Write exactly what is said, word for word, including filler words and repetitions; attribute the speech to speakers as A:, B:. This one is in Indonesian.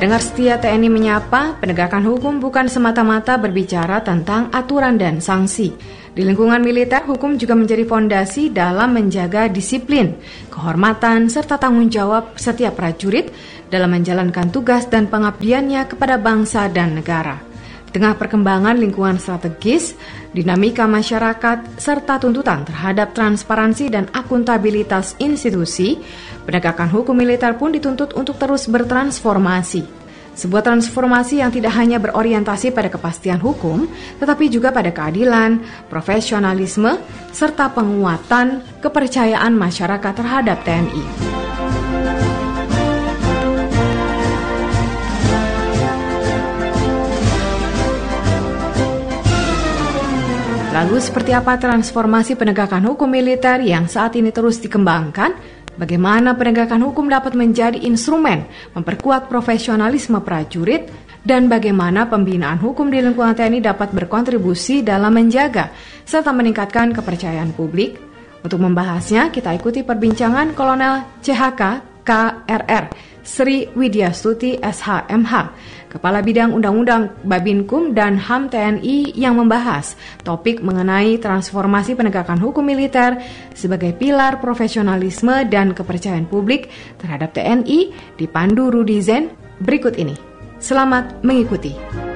A: Pendengar setia T N I Menyapa, penegakan hukum bukan semata-mata berbicara tentang aturan dan sanksi. Di lingkungan militer, hukum juga menjadi fondasi dalam menjaga disiplin, kehormatan, serta tanggung jawab setiap prajurit dalam menjalankan tugas dan pengabdiannya kepada bangsa dan negara. Di tengah perkembangan lingkungan strategis, dinamika masyarakat, serta tuntutan terhadap transparansi dan akuntabilitas institusi, penegakan hukum militer pun dituntut untuk terus bertransformasi. Sebuah transformasi yang tidak hanya berorientasi pada kepastian hukum, tetapi juga pada keadilan, profesionalisme, serta penguatan kepercayaan masyarakat terhadap T N I. Lalu seperti apa transformasi penegakan hukum militer yang saat ini terus dikembangkan? Bagaimana penegakan hukum dapat menjadi instrumen memperkuat profesionalisme prajurit? Dan bagaimana pembinaan hukum di lingkungan T N I dapat berkontribusi dalam menjaga serta meningkatkan kepercayaan publik? Untuk membahasnya, kita ikuti perbincangan Kolonel C H K K R R Sri Widyastuti S H M H, Kepala Bidang Undang-Undang Babinkum dan H A M T N I yang membahas topik mengenai transformasi penegakan hukum militer sebagai pilar profesionalisme dan kepercayaan publik terhadap T N I dipandu Rudy Zen berikut ini. Selamat mengikuti.